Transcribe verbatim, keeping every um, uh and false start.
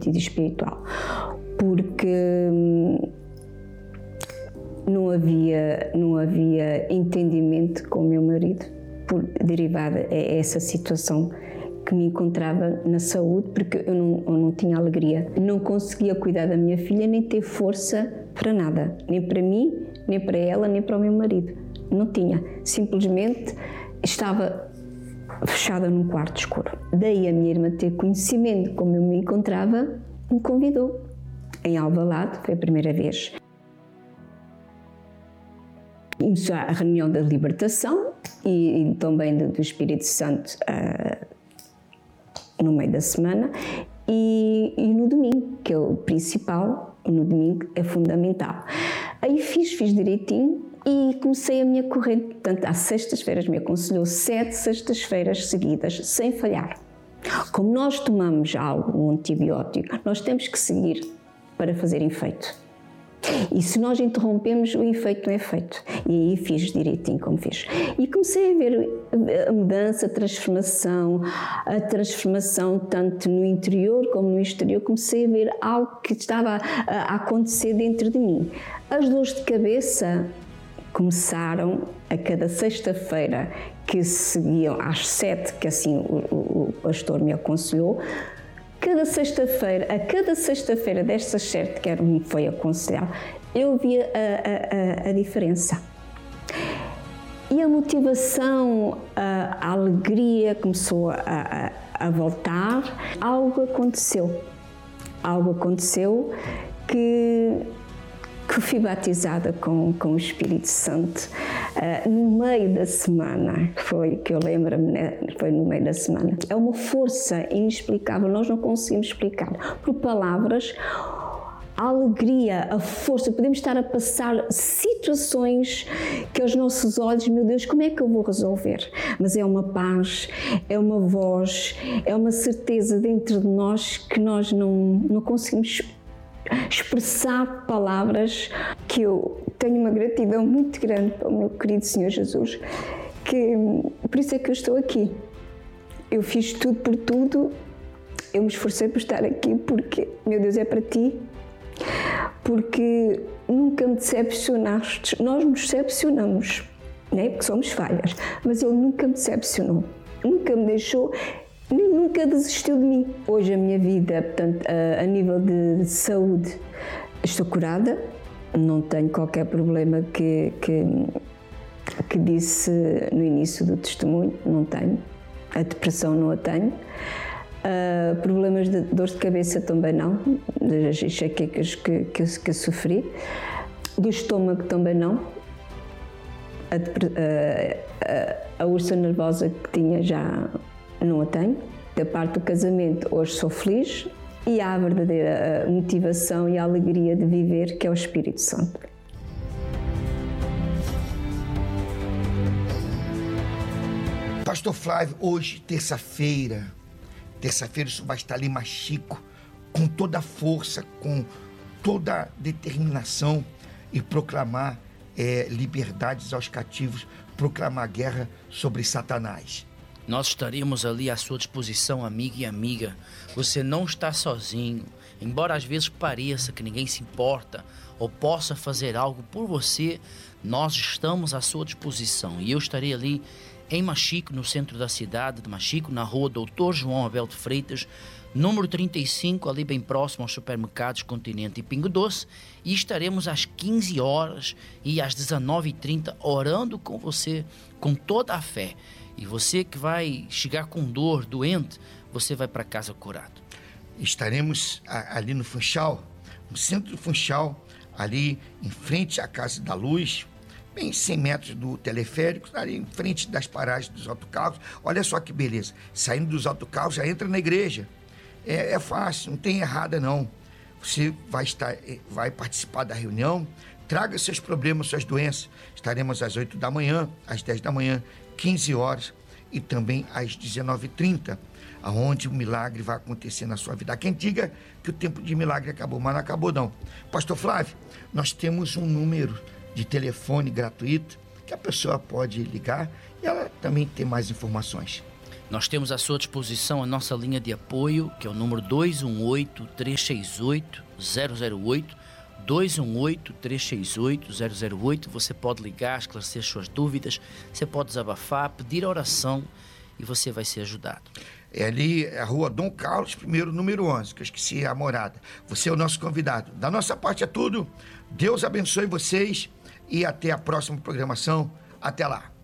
sentido espiritual, porque não havia, não havia entendimento com o meu marido, por, derivada a essa situação que me encontrava na saúde, porque eu não, eu não tinha alegria, não conseguia cuidar da minha filha, nem ter força para nada, nem para mim, nem para ela, nem para o meu marido. Não tinha, simplesmente estava fechada num quarto escuro. Daí a minha irmã ter conhecimento de como eu me encontrava, me convidou. Em Alvalade, foi a primeira vez. Começou a reunião da libertação e, e também do, do Espírito Santo uh, no meio da semana e, e no domingo, que é o principal, no domingo é fundamental. Aí fiz, fiz direitinho e comecei a minha corrente. Portanto, às sextas-feiras me aconselhou sete sextas-feiras seguidas, sem falhar. Como nós tomamos algo, um antibiótico, nós temos que seguir para fazer efeito. E se nós interrompemos, o efeito não é feito. E aí fiz direitinho como fiz. E comecei a ver a mudança, a transformação, a transformação tanto no interior como no exterior. Comecei a ver algo que estava a acontecer dentro de mim. As dores de cabeça começaram a cada sexta-feira, que seguiam às sete, que assim o, o, o pastor me aconselhou. Cada sexta-feira, a cada sexta-feira destas sete que me foi aconselhado, eu via a, a, a diferença. E a motivação, a, a alegria começou a, a, a voltar. Algo aconteceu. Algo aconteceu que, que fui batizada com, com o Espírito Santo. Uh, no meio da semana, foi que eu lembro-me, né? Foi no meio da semana. É uma força inexplicável, nós não conseguimos explicar. Por palavras, a alegria, a força, podemos estar a passar situações que aos nossos olhos, meu Deus, como é que eu vou resolver? Mas é uma paz, é uma voz, é uma certeza dentro de nós que nós não, não conseguimos expressar palavras, que eu tenho uma gratidão muito grande para o meu querido Senhor Jesus, que por isso é que eu estou aqui. Eu fiz tudo por tudo, eu me esforcei por estar aqui porque, meu Deus, é para ti, porque nunca me decepcionaste. Nós nos decepcionamos, né? Porque somos falhas, mas Ele nunca me decepcionou, nunca me deixou, nem nunca desistiu de mim. Hoje a minha vida, portanto, a, a nível de saúde, estou curada, não tenho qualquer problema que, que, que disse no início do testemunho, não tenho. A depressão não a tenho. Uh, problemas de dores de cabeça também não, das enxaquecas que, que, que eu sofri. Do estômago também não. A, a, a, a úlcera nervosa que tinha já não a tenho. Da parte do casamento, hoje sou feliz e há a verdadeira motivação e a alegria de viver, que é o Espírito Santo. Pastor Flávio, hoje, terça-feira, terça-feira isso vai estar ali mais chico, com toda a força, com toda a determinação e proclamar é, liberdades aos cativos, proclamar guerra sobre Satanás. Nós estaremos ali à sua disposição, amigo e amiga. Você não está sozinho. Embora às vezes pareça que ninguém se importa ou possa fazer algo por você, nós estamos à sua disposição. E eu estarei ali em Machico, no centro da cidade de Machico, na rua doutor João Abel de Freitas, número trinta e cinco, ali bem próximo aos supermercados Continente e Pingo Doce. E estaremos às quinze horas e às dezenove e trinta orando com você com toda a fé. E você que vai chegar com dor, doente, você vai para casa curado. Estaremos ali no Funchal, no centro do Funchal, ali em frente à Casa da Luz, bem cem metros do teleférico, ali em frente das paragens dos autocarros. Olha só que beleza, saindo dos autocarros já entra na igreja. É, é fácil, não tem errada não. Você vai, estar, vai participar da reunião, traga seus problemas, suas doenças. Estaremos às oito da manhã, às dez da manhã, quinze horas e também às dezenove e trinta, aonde o milagre vai acontecer na sua vida. Há quem diga que o tempo de milagre acabou, mas não acabou não. Pastor Flávio, nós temos um número de telefone gratuito que a pessoa pode ligar e ela também tem mais informações. Nós temos à sua disposição a nossa linha de apoio, que é o número dois um oito, três seis oito, zero zero oito, dois um oito, três seis oito, zero zero oito. Você pode ligar, esclarecer suas dúvidas, você pode desabafar, pedir oração e você vai ser ajudado. É ali, a rua Dom Carlos I, número onze, que eu esqueci a morada. Você é o nosso convidado. Da nossa parte é tudo. Deus abençoe vocês e até a próxima programação. Até lá.